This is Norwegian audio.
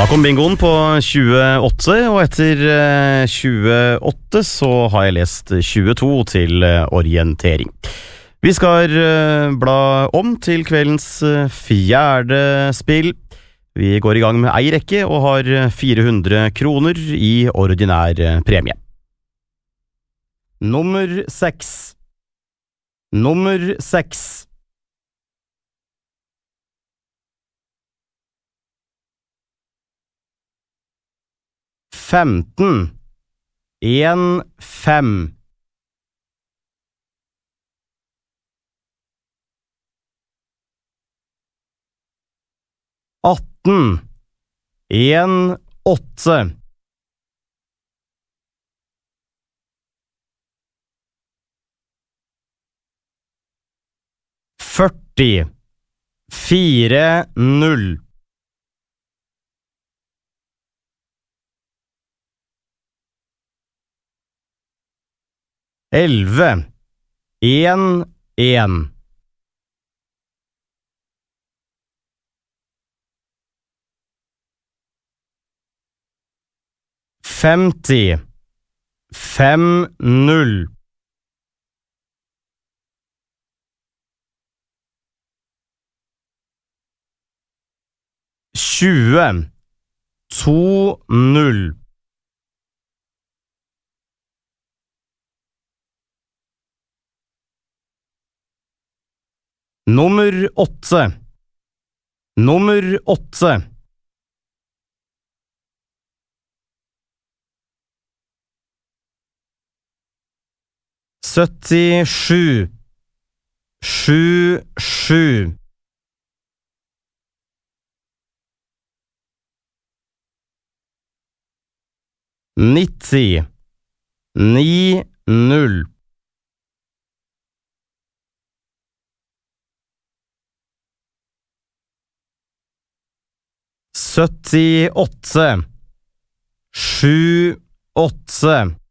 Da kom bingoen på 28, og etter 28 så har jeg lest 22 til orientering. Vi skal bla om til kveldens fjerde spill. Vi går i gang med ei rekke og har 400 kroner i ordinær premie. Nummer 6. Nummer 6. 15. 1, 5. 18. 1, 8. 40. 4, 0. 11. 1, 1. 50. 5, 0. 20. 2, 0. 8. Nummer 8. 77. 7, 7. 90. 9, 0. 78. 7, 8.